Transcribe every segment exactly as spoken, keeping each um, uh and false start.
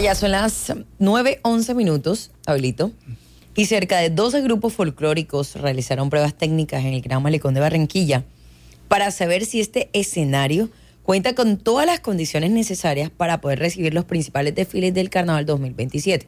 Ya son las nueve once minutos, Pablito, y cerca de doce grupos folclóricos realizaron pruebas técnicas en el Gran Malecón de Barranquilla para saber si este escenario cuenta con todas las condiciones necesarias para poder recibir los principales desfiles del Carnaval dos mil veintisiete.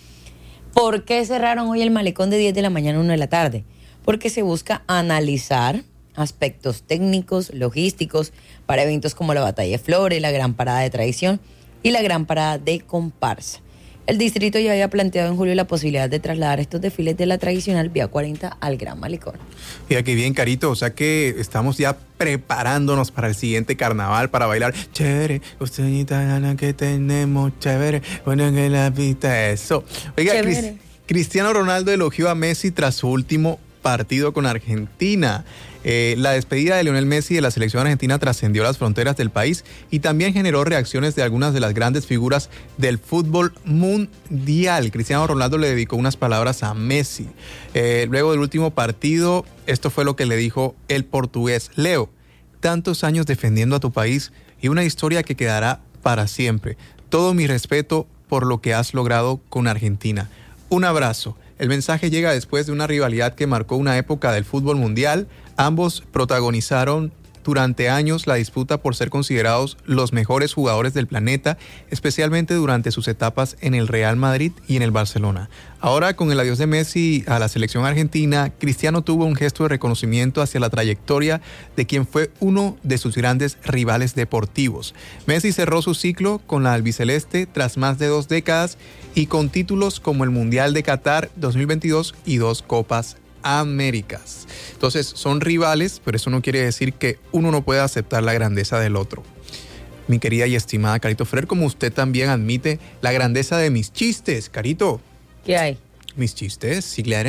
¿Por qué cerraron hoy el malecón de diez de la mañana a una de la tarde? Porque se busca analizar aspectos técnicos, logísticos, para eventos como la Batalla de Flores, la Gran Parada de Tradición y la Gran Parada de Comparsa. El distrito ya había planteado en julio la posibilidad de trasladar estos desfiles de la tradicional Vía cuarenta al Gran Malecón. Mira qué bien, Carito, o sea que estamos ya preparándonos para el siguiente carnaval, para bailar chévere, usteñita gana que tenemos, chévere, bueno que la pista, eso. Oiga, Cris, Cristiano Ronaldo elogió a Messi tras su último partido con Argentina. Eh, la despedida de Lionel Messi de la selección argentina trascendió las fronteras del país y también generó reacciones de algunas de las grandes figuras del fútbol mundial. Cristiano Ronaldo le dedicó unas palabras a Messi. Eh, luego del último partido, esto fue lo que le dijo el portugués. Leo, tantos años defendiendo a tu país y una historia que quedará para siempre. Todo mi respeto por lo que has logrado con Argentina. Un abrazo. El mensaje llega después de una rivalidad que marcó una época del fútbol mundial. Ambos protagonizaron durante años la disputa por ser considerados los mejores jugadores del planeta, especialmente durante sus etapas en el Real Madrid y en el Barcelona. Ahora, con el adiós de Messi a la selección argentina, Cristiano tuvo un gesto de reconocimiento hacia la trayectoria de quien fue uno de sus grandes rivales deportivos. Messi cerró su ciclo con la albiceleste tras más de dos décadas y con títulos como el Mundial de Qatar dos mil veintidós y dos Copas Américas. Entonces son rivales, pero eso no quiere decir que uno no pueda aceptar la grandeza del otro. Mi querida y estimada Carito Ferrer, como usted también admite la grandeza de mis chistes, Carito. ¿Qué hay? Mis chistes, sí, claro.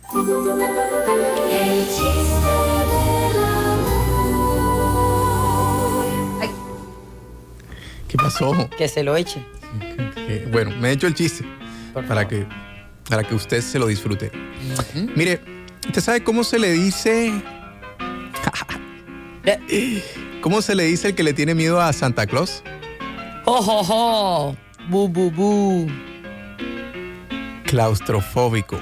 Ay. ¿Qué pasó? Que se lo eche. Eh, bueno, me he hecho el chiste para que, para que usted se lo disfrute. Uh-huh. Mire, ¿usted sabe cómo se le dice? ¿Cómo se le dice el que le tiene miedo a Santa Claus? ¡Oh, oh, oh! ¡Bu, bu, bu! Claustrofóbico.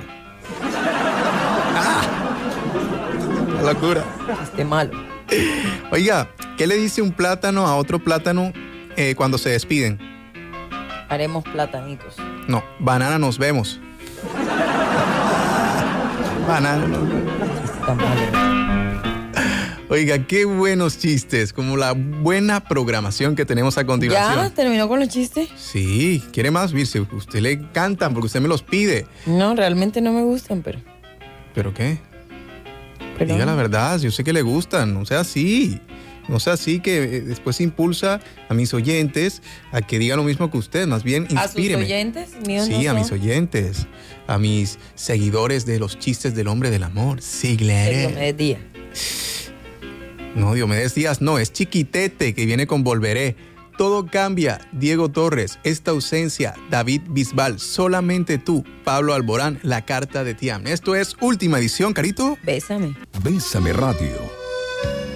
¡Ah! La locura. Este malo. Oiga, ¿qué le dice un plátano a otro plátano eh, cuando se despiden? Haremos platanitos. No, banana nos vemos. Banana nos vemos. Está malo. Oiga, qué buenos chistes, como la buena programación que tenemos a continuación. ¿Ya? ¿Terminó con los chistes? Sí, ¿quiere más? Virse, usted le encantan porque usted me los pide. No, realmente no me gustan, pero... ¿Pero qué? Pero... Diga la verdad, yo sé que le gustan, no sea así. No sea así que después impulsa a mis oyentes a que digan lo mismo que usted, más bien inspíreme. ¿A sus oyentes? Míos sí, no a son. mis oyentes, a mis seguidores de los chistes del hombre del amor. Sí, Diomedes Díaz. No, Diomedes Díaz no, es Chiquitete que viene con Volveré. Todo cambia, Diego Torres, esta ausencia, David Bisbal, solamente tú, Pablo Alborán, la carta de Tiam. Esto es Última Edición, Carito. Bésame. Bésame Radio.